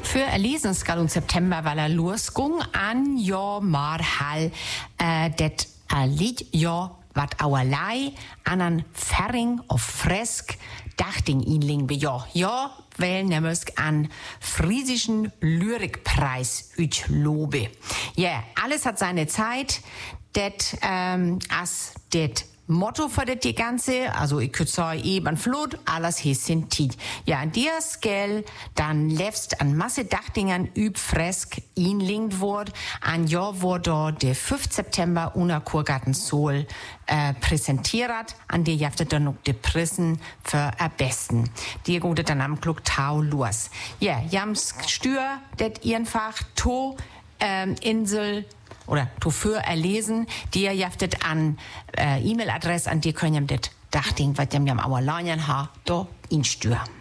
Für erlesen skal im September, weil losgung an jo marhal det lied jo wat auerlei anan Ferring of Fresk dachting inling be jo weil nämlich an friesischen Lyrikpreis lobe. Ja, alles hat seine Zeit. Det as det Motto für das Ganze, also ich könnte sagen, eben Flut, alles hieß sind Tiet. Ja, an der Skell, dann lebst an Masse Dachtingern üb fresk inlingt wort, an Jahr wurde der 5. September una Kurgarten Sol präsentiert, an der jaftet dann noch die Prissen für am besten. Die gute dann am Klug Tau los. Ja, jams Stür, det einfach to Insel oder für erlesen, die ihr jaftet an E-Mail-Adresse, an die können ihr das Dachting, was ihr am Auerleinen ha, do instür.